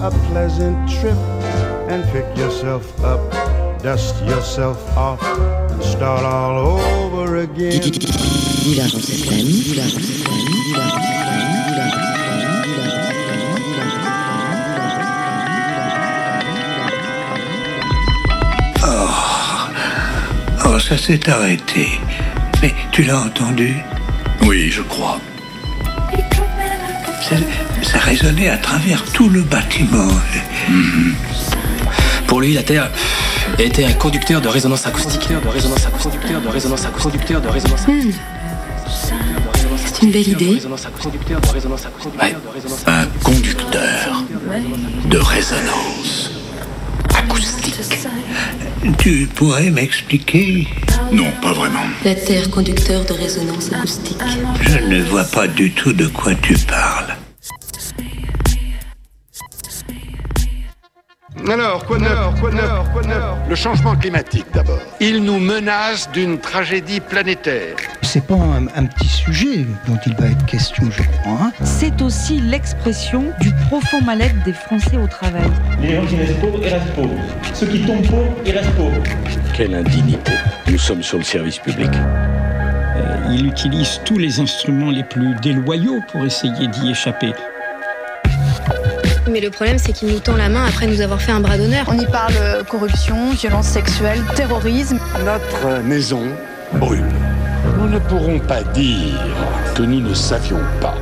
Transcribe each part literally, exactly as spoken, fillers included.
a pleasant trip and pick yourself up, dust yourself off and start all over again. Divergence F M, Divergence F M, Divergence F M. Oh, oh, ça s'est arrêté. Mais tu l'as entendu ? Oui, je crois. Ça, ça résonnait à travers tout le bâtiment. Mm-hmm. Pour lui, la Terre était un conducteur de résonance acoustique. De résonance acoustique. De résonance acoustique. De résonance acoustique. C'est une belle idée. Ouais. Un conducteur de résonance acoustique. Tu pourrais m'expliquer ? Non, pas vraiment. La Terre, conducteur de résonance acoustique. Je ne vois pas du tout de quoi tu parles. Alors, quoi de neuf, quoi de neuf, quoi de neuf ? Le changement climatique d'abord. Il nous menace d'une tragédie planétaire. C'est pas un, un petit sujet dont il va être question, je crois. Hein. C'est aussi l'expression du profond mal-être des Français au travail. Les gens qui restent pauvres, ils restent pauvres. Ceux qui tombent pauvres, ils restent pauvres. Quelle indignité. Nous sommes sur le service public. Euh, il utilise tous les instruments les plus déloyaux pour essayer d'y échapper. Mais le problème, c'est qu'il nous tend la main après nous avoir fait un bras d'honneur. On y parle corruption, violence sexuelle, terrorisme. Notre maison brûle. Nous ne pourrons pas dire que nous ne savions pas.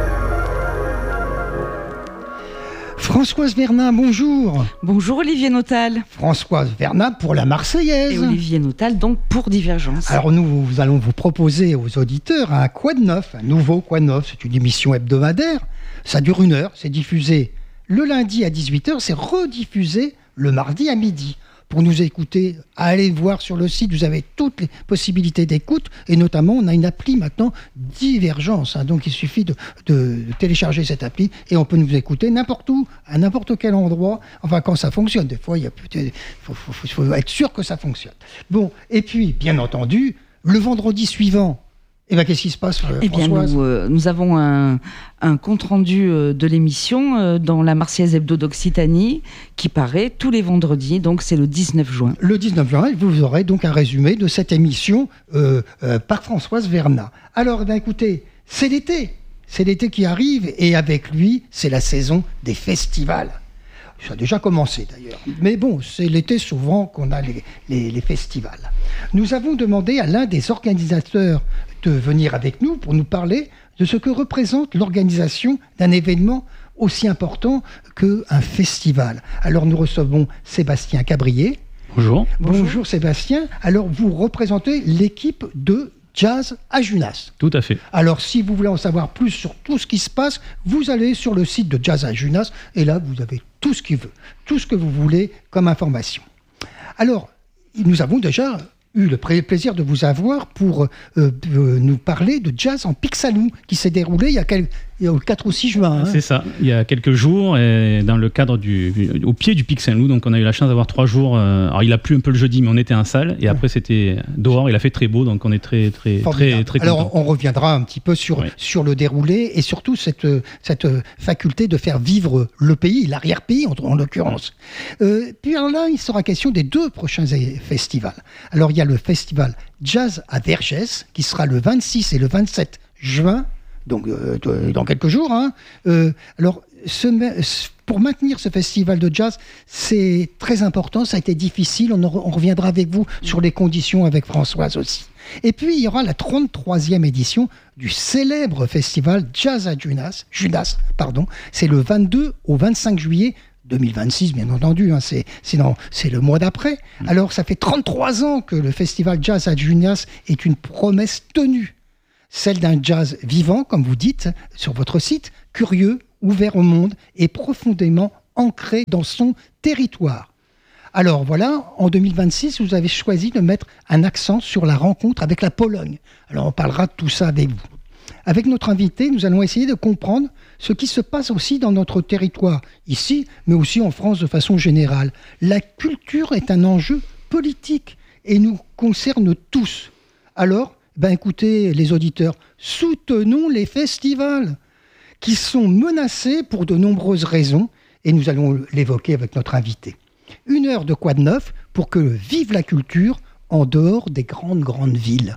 Françoise Vernat, bonjour. Bonjour Olivier Notal. Françoise Vernat pour la Marseillaise. Et Olivier Notal donc pour Divergence. Alors nous, nous allons vous proposer aux auditeurs un Quoi de neuf, un nouveau Quoi de neuf. C'est une émission hebdomadaire. Ça dure une heure, c'est diffusé le lundi à dix-huit heures, c'est rediffusé le mardi à midi. Pour nous écouter, allez voir sur le site, vous avez toutes les possibilités d'écoute, et notamment, on a une appli maintenant, Divergence, hein, donc il suffit de, de, de télécharger cette appli, et on peut nous écouter n'importe où, à n'importe quel endroit, enfin quand ça fonctionne, des fois, il faut, faut, faut, faut être sûr que ça fonctionne. Bon, et puis, bien entendu, le vendredi suivant, eh bien, qu'est-ce qui se passe, euh, Eh bien, nous, euh, nous avons un, un compte-rendu euh, de l'émission euh, dans la Marseillaise Hebdo d'Occitanie qui paraît tous les vendredis, donc c'est le dix-neuf juin. Le dix-neuf juin, vous aurez donc un résumé de cette émission euh, euh, par Françoise Vernat. Alors, eh bien, écoutez, c'est l'été, c'est l'été qui arrive et avec lui, c'est la saison des festivals. Ça a déjà commencé d'ailleurs. Mais bon, c'est l'été souvent qu'on a les, les, les festivals. Nous avons demandé à l'un des organisateurs de venir avec nous pour nous parler de ce que représente l'organisation d'un événement aussi important qu'un festival. Alors nous recevons Sébastien Cabrier. Bonjour. Bonjour. Bonjour Sébastien. Alors vous représentez l'équipe de Jazz à Junas. Tout à fait. Alors, si vous voulez en savoir plus sur tout ce qui se passe, vous allez sur le site de Jazz à Junas et là, vous avez tout ce qu'il veut, tout ce que vous voulez comme information. Alors, nous avons déjà eu le plaisir de vous avoir pour euh, euh, nous parler de Jazz en Picsallou qui s'est déroulé il y a, quel... il y a le quatre ou six juin. Hein. C'est ça, il y a quelques jours, et dans le cadre du, au pied du Pic Saint-Loup, donc on a eu la chance d'avoir trois jours. Euh, alors il a plu un peu le jeudi, mais on était en salle, et après c'était dehors, il a fait très beau, donc on est très très très très contents. Alors on reviendra un petit peu sur oui. sur le déroulé et surtout cette cette faculté de faire vivre le pays, l'arrière-pays en, en l'occurrence. Oui. Euh, puis alors là, il sera question des deux prochains festivals. Alors il y a le festival Jazz à Vergès qui sera le vingt-six et le vingt-sept juin. Donc, euh, dans quelques jours. Hein. Euh, alors, ce, pour maintenir ce festival de jazz, c'est très important. Ça a été difficile. On, on reviendra avec vous sur les conditions avec Françoise aussi. Et puis, il y aura la trente-troisième édition du célèbre festival Jazz à Junas. Junas pardon. C'est le vingt-deux au vingt-cinq juillet deux mille vingt-six, bien entendu, hein, c'est, c'est, non, c'est le mois d'après. Alors, ça fait trente-trois ans que le festival Jazz à Junas est une promesse tenue. Celle d'un jazz vivant, comme vous dites, sur votre site, curieux, ouvert au monde et profondément ancré dans son territoire. Alors voilà, en deux mille vingt-six, vous avez choisi de mettre un accent sur la rencontre avec la Pologne. Alors on parlera de tout ça avec vous. Avec notre invité, nous allons essayer de comprendre ce qui se passe aussi dans notre territoire, ici, mais aussi en France de façon générale. La culture est un enjeu politique et nous concerne tous. Alors, ben écoutez les auditeurs, soutenons les festivals qui sont menacés pour de nombreuses raisons et nous allons l'évoquer avec notre invité. Une heure de quoi de neuf pour que vive la culture en dehors des grandes, grandes villes.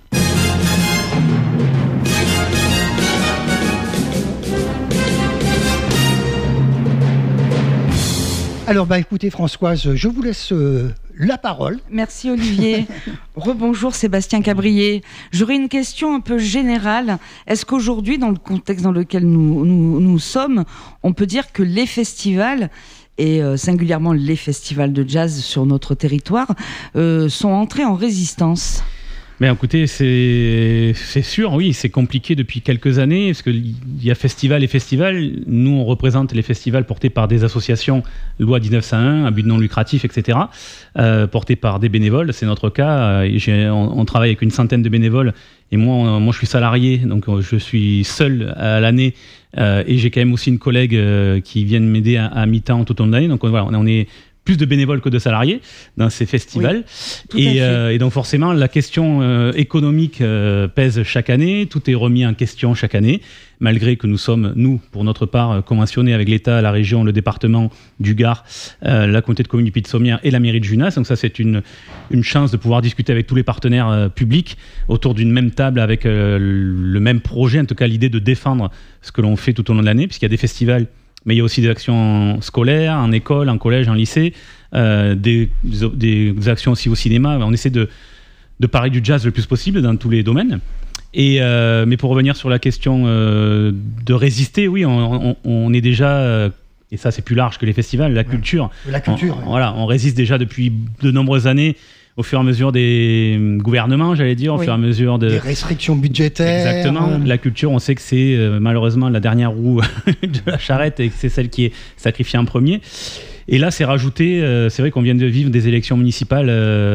Alors, bah, écoutez, Françoise, je vous laisse euh, la parole. Merci, Olivier. Rebonjour, Sébastien Cabrier. J'aurais une question un peu générale. Est-ce qu'aujourd'hui, dans le contexte dans lequel nous, nous, nous sommes, on peut dire que les festivals, et euh, singulièrement les festivals de jazz sur notre territoire, euh, sont entrés en résistance ? Mais écoutez, c'est, c'est sûr, oui, c'est compliqué depuis quelques années, parce qu'il y a festival et festival. Nous, on représente les festivals portés par des associations, loi dix-neuf cent un, à but non lucratif, et cetera, euh, portés par des bénévoles. C'est notre cas. J'ai, on, on travaille avec une centaine de bénévoles, et moi, moi je suis salarié, donc je suis seul à l'année, euh, et j'ai quand même aussi une collègue euh, qui vient m'aider à, à mi-temps tout au long de l'année. Donc voilà, on est plus de bénévoles que de salariés dans ces festivals. Oui, et, euh, et donc forcément, la question euh, économique euh, pèse chaque année, tout est remis en question chaque année, malgré que nous sommes, nous, pour notre part, conventionnés avec l'État, la région, le département du Gard, euh, la communauté de communes du Puy de Sommières et la mairie de Junas. Donc ça, c'est une, une chance de pouvoir discuter avec tous les partenaires euh, publics autour d'une même table avec euh, le même projet, en tout cas l'idée de défendre ce que l'on fait tout au long de l'année, puisqu'il y a des festivals, mais il y a aussi des actions scolaires, en école, en collège, en lycée, euh, des, des, des actions aussi au cinéma. On essaie de, de parler du jazz le plus possible dans tous les domaines. Et, euh, mais pour revenir sur la question euh, de résister, oui, on, on, on est déjà, euh, et ça c'est plus large que les festivals, la culture. La culture. On, oui. Voilà, on résiste déjà depuis de nombreuses années, au fur et à mesure des gouvernements, j'allais dire, au oui. fur et à mesure de... des restrictions budgétaires. Exactement. La culture, on sait que c'est euh, malheureusement la dernière roue de la charrette et que c'est celle qui est sacrifiée en premier. Et là, c'est rajouté, euh, c'est vrai qu'on vient de vivre des élections municipales.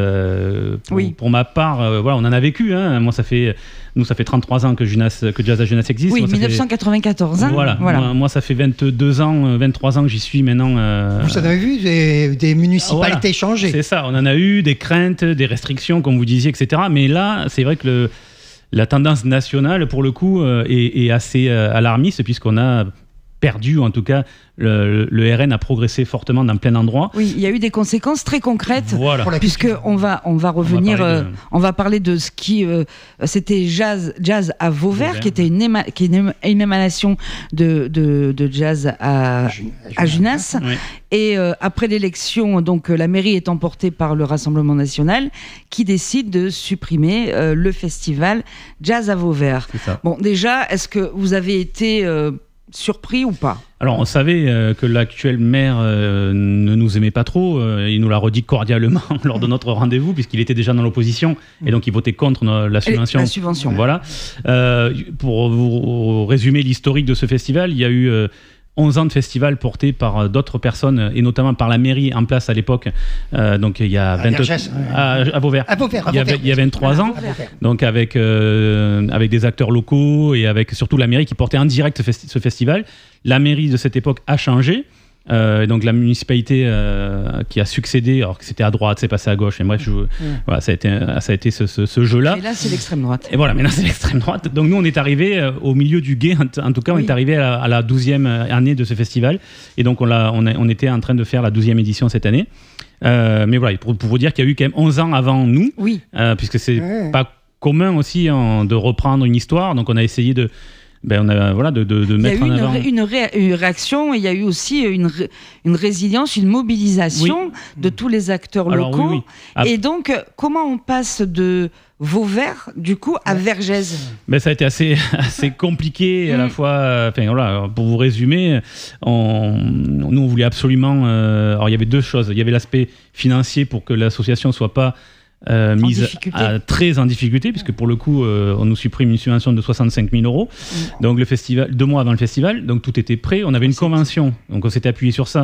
Euh, pour, oui. pour ma part, euh, voilà, on en a vécu. Hein. Moi, ça fait, nous, ça fait trente-trois ans que, Junas, que Jazz à Junas existe. Oui, moi, dix-neuf cent quatre-vingt-quatorze. Hein. Voilà. voilà. Moi, moi, ça fait vingt-deux ans, vingt-trois ans que j'y suis maintenant. Euh, vous avez vu des, des municipalités voilà. changées. C'est ça. On en a eu des craintes, des restrictions, comme vous disiez, et cetera. Mais là, c'est vrai que le, la tendance nationale, pour le coup, euh, est, est assez euh, alarmiste, puisqu'on a perdu, ou en tout cas, le, le R N a progressé fortement dans plein d'endroits. Oui, il y a eu des conséquences très concrètes, voilà. puisque on va, on va revenir, on va parler de, euh, on va parler de ce qui, euh, c'était jazz, jazz à Vauvert, Vauvert, qui était une, éma, qui est une, une émanation de, de, de jazz à, à, à Junas. Oui. Et euh, après l'élection, donc la mairie est emportée par le Rassemblement national, qui décide de supprimer euh, le festival Jazz à Vauvert. Bon, déjà, est-ce que vous avez été euh, surpris ou pas? Alors, on savait euh, que l'actuel maire euh, ne nous aimait pas trop. Euh, il nous l'a redit cordialement lors de notre rendez-vous, puisqu'il était déjà dans l'opposition, et donc il votait contre no- la subvention. La subvention. Voilà. Euh, pour vous résumer l'historique de ce festival, il y a eu euh, onze ans de festival porté par d'autres personnes, et notamment par la mairie en place à l'époque. Euh, donc il y a vingt... à, à Vauvert. À Vauvert, à il, y avait, il y a vingt-trois ans. Donc avec, euh, avec des acteurs locaux et avec surtout la mairie qui portait en direct festi- ce festival. La mairie de cette époque a changé. Euh, donc la municipalité euh, qui a succédé, alors que c'était à droite, c'est passé à gauche, et bref, je, mmh. voilà, ça a été, ça a été ce, ce, ce jeu-là. Et là, c'est l'extrême droite. Et voilà, maintenant c'est l'extrême droite. Donc nous, on est arrivé euh, au milieu du gué, en, en tout cas, on oui. est arrivé à la, à la douzième année de ce festival, et donc on, l'a, on, a, on était en train de faire la douzième édition cette année. Euh, mais voilà, pour, pour vous dire qu'il y a eu quand même onze ans avant nous, oui. euh, puisque c'est mmh. pas commun aussi en, de reprendre une histoire, donc on a essayé de Ben on a, voilà, de, de, de mettre en avant. Il y a eu une, ré, une, ré, une réaction, et il y a eu aussi une, ré, une résilience, une mobilisation oui. de tous les acteurs Alors, locaux. Oui, oui. Ah. Et donc, comment on passe de Vauvert, du coup, à Vergès? Ben, ça a été assez, assez compliqué à la fois. Enfin, voilà, pour vous résumer, on, nous, on voulait absolument... Euh, alors, il y avait deux choses. Il y avait l'aspect financier pour que l'association ne soit pas... Euh, mise à, très en difficulté, puisque pour le coup, euh, on nous supprime une subvention de soixante-cinq mille euros. Mmh. Donc, le festival, deux mois avant le festival, donc tout était prêt. On avait une convention, donc on s'était appuyé sur ça,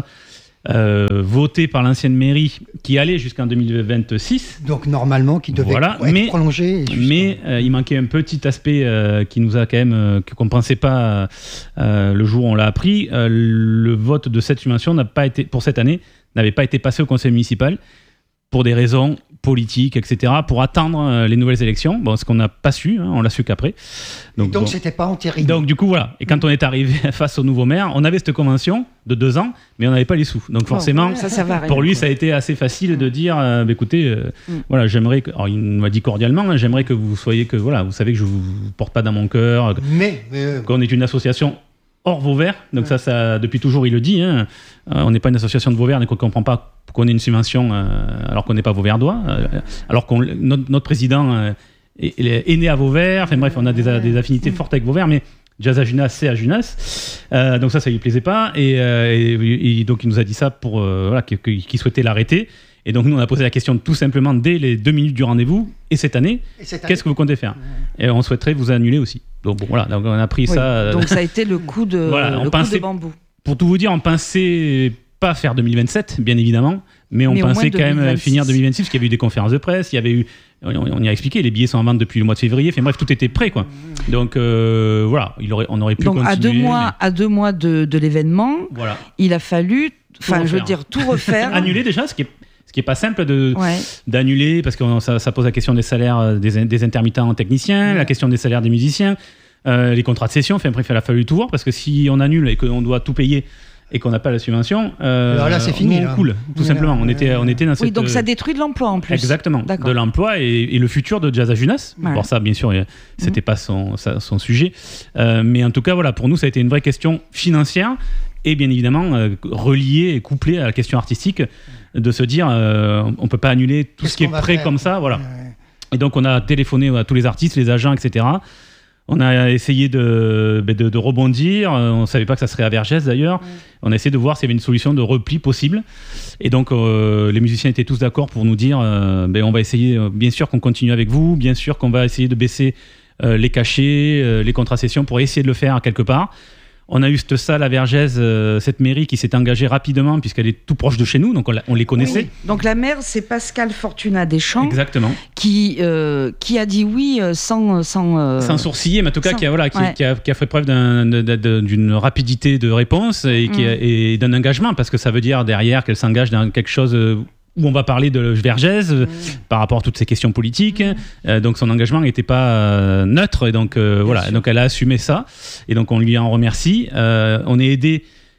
euh, votée par l'ancienne mairie, qui allait jusqu'en deux mille vingt-six. Donc, normalement, qui devait voilà, être mais, prolongé. Mais euh, il manquait un petit aspect euh, qui nous a quand même, euh, qu'on ne pensait pas euh, le jour où on l'a appris. Euh, le vote de cette subvention n'a pas été, pour cette année, n'avait pas été passé au conseil municipal, pour des raisons politique, et cetera, pour attendre euh, les nouvelles élections. Bon, ce qu'on n'a pas su, hein, on l'a su qu'après. Donc, donc bon. c'était pas entériné. Donc du coup voilà. Et quand on est arrivé face au nouveau maire, on avait cette convention de deux ans, mais on n'avait pas les sous. Donc forcément, oh, ça, ça va pour rien, lui, quoi. ça a été assez facile de dire, euh, bah, écoutez, euh, mm. voilà, j'aimerais. Que... Alors il m'a dit cordialement, hein, j'aimerais que vous soyez que voilà, vous savez que je vous porte pas dans mon cœur, mais, mais euh... qu'on est une association hors Vauvert. Donc ouais. ça, ça, depuis toujours, il le dit. Hein, euh, on n'est pas une association de Vauvert, donc on ne comprend pas qu'on ait une subvention euh, alors qu'on n'est pas Vauverdois, euh, alors qu'on notre, notre président euh, est, est né à Vauvert. Enfin bref, on a des, des affinités fortes avec Vauvert, mais Jazz à Junas, c'est à Junas. Euh, donc ça, ça lui plaisait pas. Et, euh, et, et donc il nous a dit ça pour euh, voilà, qu'il, qu'il souhaitait l'arrêter. Et donc nous, on a posé la question tout simplement dès les deux minutes du rendez-vous. Et cette année, et cette année qu'est-ce que vous comptez faire ? Et on souhaiterait vous annuler aussi. Donc bon, voilà, donc on a pris oui, ça. Donc ça a été le coup de, voilà, le coup pensait, de bambou. Pour tout vous dire, on pensait pas faire deux mille vingt-sept, bien évidemment, mais on mais pensait quand même finir deux mille vingt-six, parce qu'il y avait eu des conférences de presse, il y avait eu, on, on y a expliqué, les billets sont en vente depuis le mois de février. Enfin bref, tout était prêt, quoi. Donc euh, voilà, il aurait, on aurait pu donc, continuer. Donc à deux mois, mais... à deux mois de, de l'événement, voilà. il a fallu, enfin je veux dire, tout refaire. Annuler déjà, ce qui est Ce qui n'est pas simple de, ouais. d'annuler, parce que ça, ça pose la question des salaires des, des intermittents techniciens, ouais. la question des salaires des musiciens, euh, les contrats de session. Enfin bref, il a fallu tout voir, parce que si on annule et qu'on doit tout payer et qu'on n'a pas la subvention, euh, alors là, c'est fini, nous, on coule, tout ouais, simplement. Ouais, on, était, on était dans cette... Oui, donc ça détruit de l'emploi en plus. Exactement, D'accord. de l'emploi et, et le futur de Jazz à Junas. Voilà. Pour ça, bien sûr, c'était mmh. pas son, son sujet. Euh, mais en tout cas, voilà, pour nous, ça a été une vraie question financière et bien évidemment euh, reliée et couplée à la question artistique, de se dire euh, on ne peut pas annuler tout Qu'est-ce ce qui est prêt faire comme ça, voilà. Ouais. Et donc on a téléphoné à tous les artistes, les agents, et cetera. On a essayé de, de, de rebondir. On ne savait pas que ça serait à Vergès d'ailleurs. Ouais. On a essayé de voir s'il y avait une solution de repli possible. Et donc euh, les musiciens étaient tous d'accord pour nous dire euh, ben, on va essayer, euh, bien sûr qu'on continue avec vous, bien sûr qu'on va essayer de baisser euh, les cachets, euh, les contracessions pour essayer de le faire quelque part. On a eu cette salle à Vergès, euh, cette mairie qui s'est engagée rapidement puisqu'elle est tout proche de chez nous, donc on, on les connaissait. Oui. Donc la maire, c'est Pascal Fortuna Deschamps. Exactement. Qui, euh, qui a dit oui sans... Sans, euh... sans sourciller, mais en tout cas sans... qui, a, voilà, qui, ouais. qui, a, qui a fait preuve d'un, de, de, d'une rapidité de réponse et, qui mmh. a, et d'un engagement, parce que ça veut dire derrière qu'elle s'engage dans quelque chose... Euh, où on va parler de Vergès mmh. par rapport à toutes ces questions politiques. Mmh. Euh, donc son engagement n'était pas euh, neutre. Et donc, euh, voilà. donc elle a assumé ça. Et donc on lui en remercie. Euh, on est aidé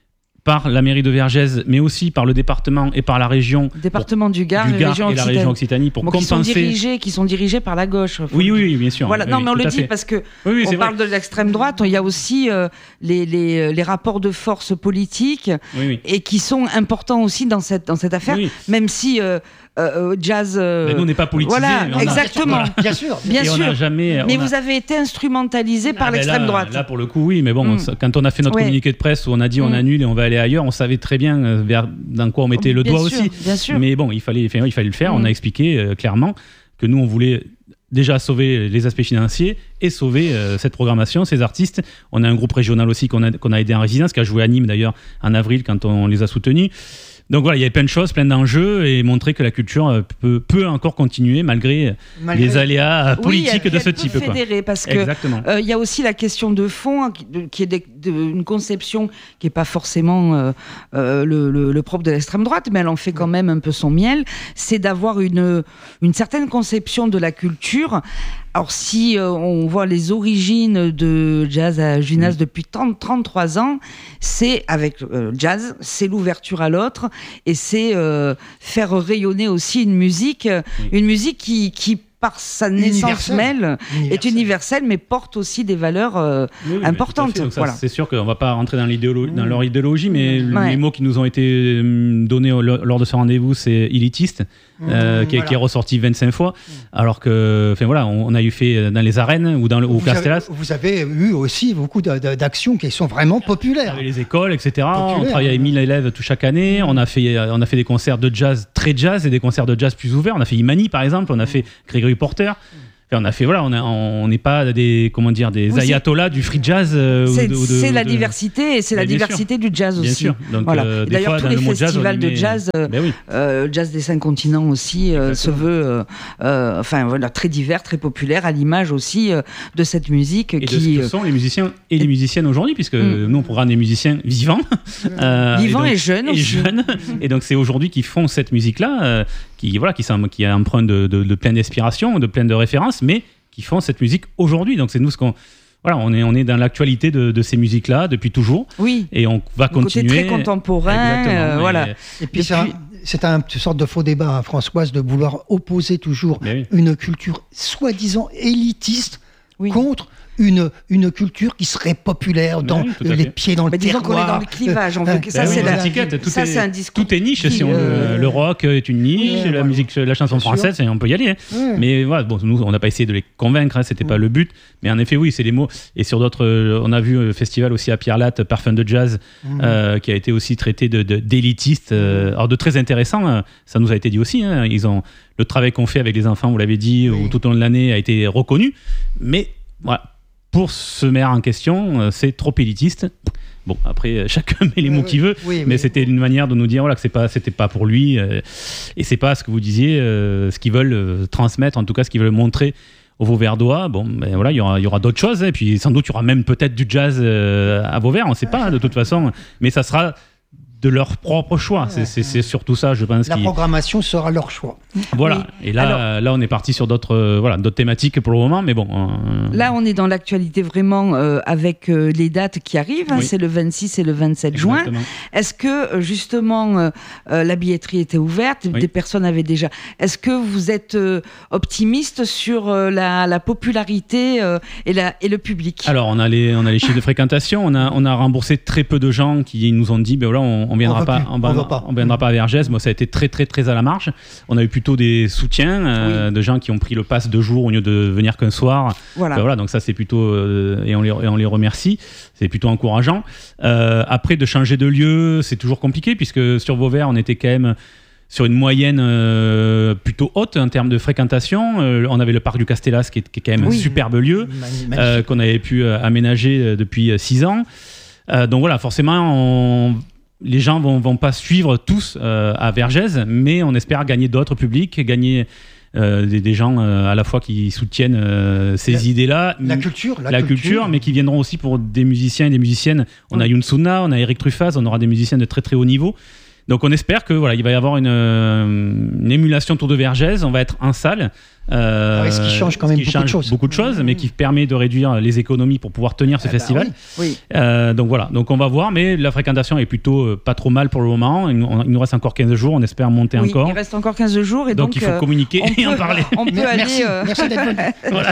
par la mairie de Vergès, mais aussi par le département et par la région. Département du Gard, du Gard région et la région Occitanie pour bon, compenser. Qui sont, dirigés, qui sont dirigés par la gauche. Oui, oui, oui, bien sûr. Voilà. Oui, non, oui, mais on le dit fait. parce que oui, oui, on parle vrai. de l'extrême droite. Il y a aussi euh, les, les, les rapports de force politiques oui, oui. et qui sont importants aussi dans cette, dans cette affaire, oui. même si... Euh, Euh, jazz. Euh, mais nous, on n'est pas politisés. Voilà, exactement. A... Bien sûr. Bien et sûr. On a jamais, mais on a... vous avez été instrumentalisé par ah, l'extrême là, droite. Là, pour le coup, oui. Mais bon, mm. quand on a fait notre ouais. communiqué de presse où on a dit mm. on annule et on va aller ailleurs, on savait très bien vers dans quoi on mettait oh, le doigt sûr, aussi. Bien sûr. Mais bon, il fallait, il fallait le faire. Mm. On a expliqué euh, clairement que nous, on voulait déjà sauver les aspects financiers et sauver euh, cette programmation, ces artistes. On a un groupe régional aussi qu'on a, qu'on a aidé en résidence, qui a joué à Nîmes d'ailleurs en avril quand on les a soutenus. Donc voilà, il y avait plein de choses, plein d'enjeux et montrer que la culture peut, peut encore continuer malgré, malgré... les aléas politiques oui, elle, de ce elle type. Peut fédérer, parce que euh, il y a aussi la question de fond qui est une conception qui n'est pas forcément euh, euh, le, le, le propre de l'extrême droite, mais elle en fait quand même un peu son miel. C'est d'avoir une, une certaine conception de la culture. Alors si euh, on voit les origines de Jazz à Junas mmh. depuis trente, trente-trois ans, c'est avec euh, jazz, c'est l'ouverture à l'autre et c'est euh, faire rayonner aussi une musique, mmh. une musique qui, qui par sa naissance même est universelle, mais porte aussi des valeurs euh, oui, oui, importantes. Donc ça, voilà. C'est sûr qu'on ne va pas rentrer dans, l'idéolo- dans leur idéologie, mais ouais. les mots qui nous ont été donnés lors de ce rendez-vous, c'est élitiste, mmh, euh, qui, voilà. qui est ressorti vingt-cinq fois, mmh. alors que, enfin voilà, on, on a eu fait dans les arènes ou dans le, au Castellas. Vous avez eu aussi beaucoup de, de, d'actions qui sont vraiment populaires. Avec les écoles, et cetera. Populaire, on travaille avec mille élèves tout chaque année. On a fait, on a fait des concerts de jazz très jazz et des concerts de jazz plus ouverts. On a fait Imani par exemple. On a fait Grégory Porter. Enfin, on a fait voilà, on n'est pas des comment dire des oui, ayatollahs du free jazz. Euh, c'est, ou de, ou de, c'est la de... diversité et c'est mais la diversité sûr. du jazz aussi. Bien sûr. Donc, voilà. euh, et d'ailleurs fois, tous les festivals met... de jazz, euh, oui. euh, jazz des cinq continents aussi euh, se veut, euh, euh, enfin voilà, très divers, très populaire, à l'image aussi euh, de cette musique et qui. Et de ce que sont les musiciens et les musiciennes aujourd'hui, puisque mm. nous on programme des musiciens vivants, euh, vivants et, donc, et jeunes et aussi. jeunes. Et donc c'est aujourd'hui qu'ils font cette musique-là. Euh, qui voilà, qui, sont, qui empruntent de, de, de plein d'inspiration, de plein de références, mais qui font cette musique aujourd'hui. Donc c'est nous ce qu'on Voilà, on est, on est dans l'actualité de, de ces musiques-là depuis toujours. Oui. Et on va le continuer. Côté très contemporain. Euh, voilà. Et puis, Depuis... c'est un, une sorte de faux débat, hein, Françoise, de vouloir opposer toujours oui. une culture soi-disant élitiste oui. contre une, une culture qui serait populaire dans oui, les fait. pieds dans le mais terroir. Disons qu'on est dans le clivage. On veut que ça, ben c'est oui, la étiquette. Tout, ça, est, c'est un discours tout est niche. Qui, si on, euh... le rock est une niche, ouais, la voilà. musique, la chanson Bien française, sûr. on peut y aller. Hein. Ouais. Mais voilà, bon, nous, on n'a pas essayé de les convaincre. Hein, c'était ouais. pas le but. Mais en effet, oui, c'est les mots. Et sur d'autres, on a vu un festival aussi à Pierre-Latte, Parfum de Jazz, mmh. euh, qui a été aussi traité de, de, d'élitiste. Euh, alors de très intéressant. Euh, ça nous a été dit aussi. Hein, ils ont le travail qu'on fait avec les enfants, vous l'avez dit, oui. ou tout au long de l'année a été reconnu. Mais voilà. Pour ce maire en question, c'est trop élitiste. Bon, après, chacun met les mots oui, qu'il veut, oui, mais oui, c'était oui. une manière de nous dire voilà, que c'est pas, c'était pas pour lui, euh, et c'est pas ce que vous disiez, euh, ce qu'ils veulent euh, transmettre, en tout cas ce qu'ils veulent montrer aux Vauverdois. Bon, ben voilà, il y aura, il y aura d'autres choses, et puis sans doute il y aura même peut-être du jazz euh, à Vauvert, on ne sait pas de toute façon, mais ça sera de leur propre choix. Ouais, c'est, c'est, c'est surtout ça, je pense. La programmation sera leur choix. Voilà. Oui. Et là, Alors, là, on est parti sur d'autres, euh, voilà, d'autres thématiques pour le moment, mais bon. Euh... Là, on est dans l'actualité vraiment euh, avec euh, les dates qui arrivent. Hein, oui. C'est le vingt-six et le vingt-sept Exactement. juin. Est-ce que justement euh, euh, la billetterie était ouverte, oui. des personnes avaient déjà. Est-ce que vous êtes euh, optimiste sur euh, la, la popularité euh, et, la, et le public? Alors, on a les, on a les chiffres de fréquentation. On a, on a remboursé très peu de gens qui nous ont dit, ben voilà, on, on viendra on pas, on, on, pas. on viendra pas à Vergès. Moi, ça a été très, très, très à la marge. On a eu plutôt des soutiens euh, oui. de gens qui ont pris le pass deux jours au lieu de venir qu'un soir. Voilà. Ben voilà, donc ça, c'est plutôt euh, et, on les, et on les remercie. C'est plutôt encourageant. Euh, après, de changer de lieu, c'est toujours compliqué puisque sur Vauvert, on était quand même sur une moyenne euh, plutôt haute en termes de fréquentation. Euh, on avait le parc du Castellas qui est, qui est quand même oui. un superbe lieu euh, qu'on avait pu euh, aménager depuis six ans. Euh, donc voilà, forcément, on... les gens vont, vont pas suivre tous euh, à Vergès, mais on espère gagner d'autres publics, gagner euh, des, des gens euh, à la fois qui soutiennent euh, ces la, idées-là, la culture, la, la culture, culture, mais qui viendront aussi pour des musiciens et des musiciennes. On oui. a Yunsuna, on a Eric Truffaz, on aura des musiciens de très très haut niveau. Donc on espère que voilà, il va y avoir une, une émulation autour de Vergès. On va être en salle. Euh, ouais, ce qui change quand même beaucoup de choses. Beaucoup de choses, mmh. mais qui permet de réduire les économies pour pouvoir tenir ce ah festival. Bah oui. Oui. Euh, donc voilà, donc on va voir, mais la fréquentation est plutôt euh, pas trop mal pour le moment. Il, on, il nous reste encore quinze jours, on espère monter oui, encore. Il reste encore quinze jours. Et donc, donc il faut euh, communiquer et peut, en parler. On peut merci, aller. Euh... Merci d'être venu. Voilà.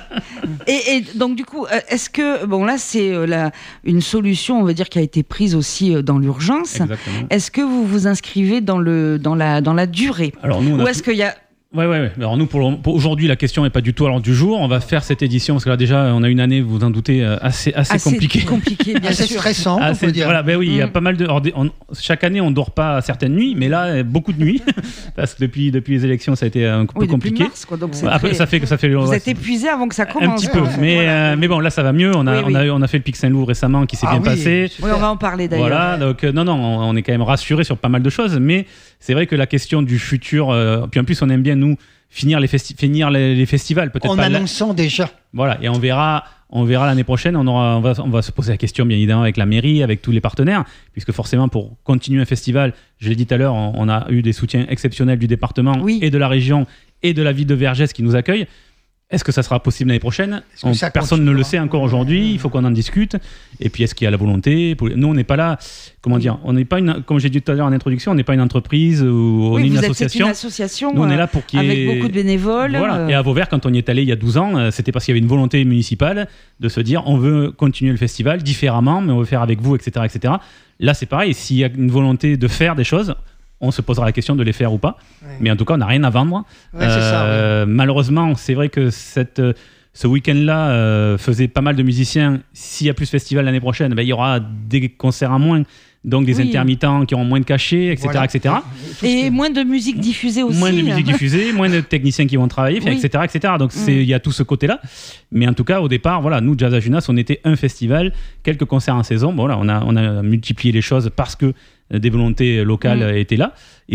et, et donc du coup, est-ce que, bon là c'est euh, la, une solution, on va dire, qui a été prise aussi euh, dans l'urgence. Exactement. Est-ce que vous vous inscrivez dans, le, dans, la, dans la durée? Alors, nous, on Ou a est-ce qu'il y a... Ouais, ouais, ouais. Alors nous, pour, pour aujourd'hui, la question n'est pas du tout à l'ordre du jour. On va faire cette édition parce que là déjà, on a une année, vous vous en doutez, assez assez, assez compliquée, compliqué, bien assez sûr. stressant, on assez, peut dire. Voilà, ben oui, il mmh. y a pas mal de. On, chaque année, on dort pas certaines nuits, mais là, beaucoup de nuits parce que depuis depuis les élections, ça a été un peu oui, compliqué. Mars, quoi, donc c'est Après, très... ça fait que ça fait. Vous ouais, êtes épuisé avant que ça commence. Un petit peu, mais voilà. euh, mais bon, là, ça va mieux. On a oui, oui. on a on a fait le Pic Saint-Loup récemment, qui s'est ah, bien oui, passé. Oui, on va en parler d'ailleurs. Voilà, donc euh, non, non, on, on est quand même rassuré sur pas mal de choses, mais c'est vrai que la question du futur. Euh, puis en plus, on aime bien nous. Finir les, festi- finir les, les festivals, peut-être en pas. En annonçant la... déjà. Voilà, et on verra, on verra l'année prochaine, on, aura, on, va, on va se poser la question, bien évidemment, avec la mairie, avec tous les partenaires, puisque forcément, pour continuer un festival, je l'ai dit tout à l'heure, on, on a eu des soutiens exceptionnels du département oui. et de la région et de la ville de Vergès qui nous accueille. Est-ce que ça sera possible l'année prochaine? on, Personne ne le sait encore aujourd'hui, il faut qu'on en discute. Et puis, est-ce qu'il y a la volonté? Nous, on n'est pas là, comment dire, on n'est pas une, comme j'ai dit tout à l'heure en introduction, on n'est pas une entreprise ou on oui, est une vous association. Êtes une association. Nous, on est là pour qu'il y ait... Avec beaucoup de bénévoles. Voilà. Euh... Et à Vauvert, quand on y est allé il y a douze ans, c'était parce qu'il y avait une volonté municipale de se dire on veut continuer le festival différemment, mais on veut faire avec vous, et cetera, et cetera. Là, c'est pareil, s'il y a une volonté de faire des choses, on se posera la question de les faire ou pas. Ouais. Mais en tout cas, on n'a rien à vendre. Ouais, euh, c'est ça, ouais. Malheureusement, c'est vrai que cette, ce week-end-là euh, faisait pas mal de musiciens. S'il y a plus de festivals l'année prochaine, ben, il y aura des concerts en moins. Donc des oui. intermittents qui auront moins de cachets, et cetera, voilà. et cetera. Et moins de musique diffusée aussi. Moins de musique diffusée, moins de techniciens qui vont travailler, oui. et cetera, et cetera. Donc il mm. y a tout ce côté-là. Mais en tout cas, au départ, voilà, nous, Jazz à Junas, on était un festival, quelques concerts en saison. Bon, voilà, on a, on a multiplié les choses parce que des volontés locales mm. étaient là. Et